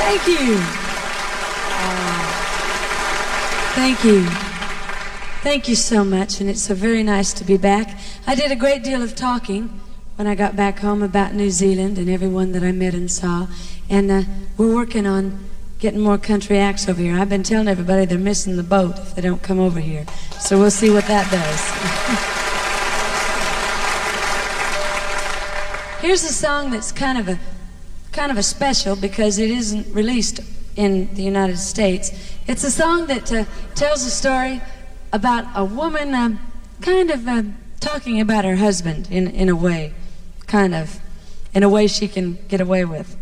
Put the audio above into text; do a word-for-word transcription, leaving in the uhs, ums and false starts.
Thank you. Thank you. Thank you so much, and it's so very nice to be back. I did a great deal of talking when I got back home about New Zealand and everyone that I met and saw, and uh, we're working on getting more country acts over here. I've been telling everybody they're missing the boat if they don't come over here, so we'll see what that does. Here's a song that's kind of a kind of a special because it isn't released in the United States. It's a song that uh, tells a story about a woman uh, kind of uh, talking about her husband in, in a way, kind of, in a way she can get away with.